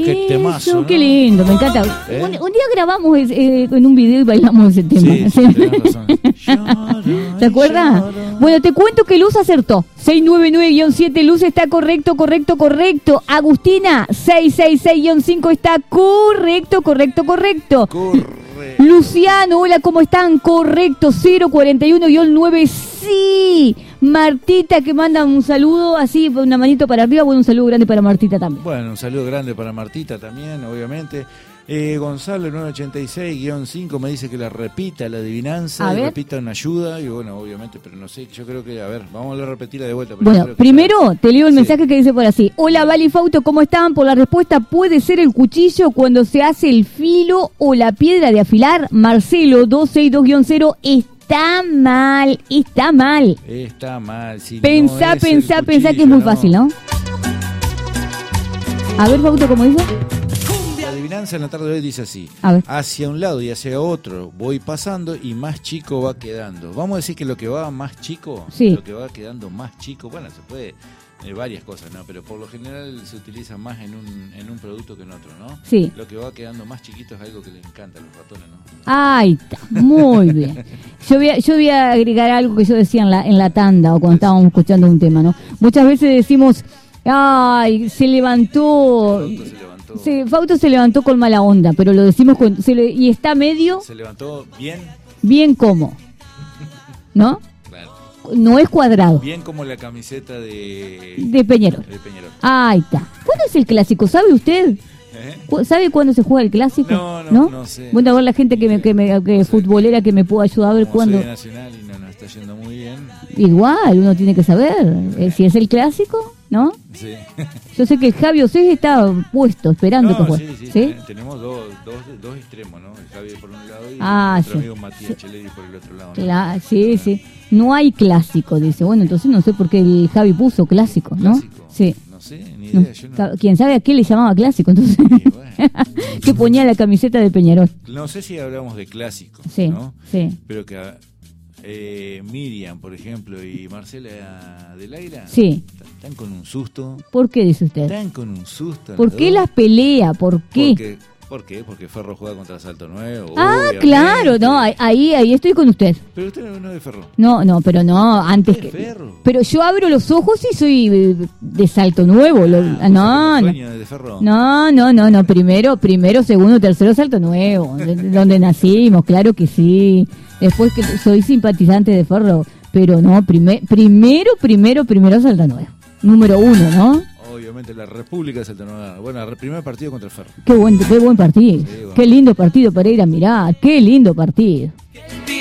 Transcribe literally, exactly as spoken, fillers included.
qué temazo, ¿no? Qué lindo, me encanta. ¿Eh? Un, un día grabamos eh, en un video y bailamos ese tema. Sí, sí, tenés razón. ¿Te acuerdas? Bueno, te cuento que Luz acertó. seis nueve nueve siete, Luz está correcto, correcto, correcto. Agustina, seis seis seis cinco está correcto, correcto, correcto. Correcto. Luciano, hola, ¿cómo están? Correcto, cero cuarenta y uno nueve, sí. Martita, que manda un saludo, así, una manito para arriba. Bueno, un saludo grande para Martita también. Bueno, un saludo grande para Martita también, obviamente. Eh, Gonzalo nueve ochenta y seis cinco me dice que la repita la adivinanza, A y ver. repita una ayuda, y bueno, obviamente, pero no sé, yo creo que, a ver, vamos a repetirla de vuelta. Pero Bueno, creo que primero está... te leo el Sí. mensaje que dice por así. Hola, Vali Fauto, ¿cómo están? Por la respuesta, ¿puede ser el cuchillo cuando se hace el filo o la piedra de afilar? Marcelo dos seis dos cero, está mal, está mal. Está mal, si Pensá, no es pensá, el pensá que es cuchillo, muy no. fácil, ¿no? A ver, Fauto, ¿cómo dice? La adivinanza en la tarde de hoy dice así: A ver. hacia un lado y hacia otro voy pasando y más chico va quedando. Vamos a decir que lo que va más chico, Sí. lo que va quedando más chico, bueno, se puede, eh, varias cosas, ¿no? Pero por lo general se utiliza más en un, en un producto que en otro, ¿no? Sí. Lo que va quedando más chiquito es algo que le encanta a los ratones, ¿no? Ahí está, muy bien. Yo voy, a, yo voy a agregar algo que yo decía en la, en la tanda o cuando estábamos escuchando un tema, ¿no? Muchas veces decimos, ay, se levantó... Fausto se levantó, Se, Fausto se levantó con mala onda, pero lo decimos con... Se le, y está medio se levantó bien, bien como, ¿no? claro, No es cuadrado, bien como la camiseta de, de Peñarol. de Peñarol. Ahí está. ¿Cuándo es el clásico? ¿Sabe usted? ¿Eh? Cu- ¿Sabe cuándo se juega el clásico? No, no, no sé. Bueno, a ver la gente que me, que me que No sé. futbolera que me pueda ayudar a ver Como soy cuándo. de Nacional y no nos está yendo muy bien. Igual, uno tiene que saber eh, si es el clásico, ¿no? Sí. Yo sé que el Javi Osés está puesto, esperando No, que juegue. sí, sí, ¿Sí? ten- tenemos dos, dos, dos extremos, ¿no? El Javi por un lado y Ah, nuestro sí. amigo Matías Sí. Cheleri por el otro lado, ¿no? Cla- sí, sí. No hay clásico, dice. Bueno, entonces no sé por qué el Javi puso clásico, ¿no? ¿Clásico? Sí. No sé, ni No. idea. Yo no, Ca- ¿Quién sabe a qué le llamaba clásico? Entonces, Y bueno. que ponía la camiseta de Peñarol. no sé si hablamos de clásicos, Sí, ¿no? sí. Pero que eh, Miriam, por ejemplo, y Marcela del Aira Sí. están con un susto. ¿Por qué dice usted? Están con un susto. ¿Por qué las pelea? ¿Por qué? Porque, ¿Por qué? Porque Ferro juega contra Salto Nuevo. Ah, obviamente. claro, no, ahí, ahí estoy con usted. Pero usted no es de Ferro. No, no, pero no, antes Es que... Ferro. Pero yo abro los ojos y soy eh, de Salto Nuevo. lo- Ah, no, ¿vos no, sos dueño de Ferro? no, no, no, no, primero, primero, segundo, tercero, Salto Nuevo, de- de donde nacimos, claro que sí. Después que soy simpatizante de Ferro, pero no, primer, primero, primero, primero Salto Nuevo. Número uno, ¿no? Obviamente la República de Salto Nuevo. Bueno, el primer partido contra el Ferro. Qué buen, qué buen partido. Sí, bueno. Qué lindo partido para ir a mirar. Qué lindo partido.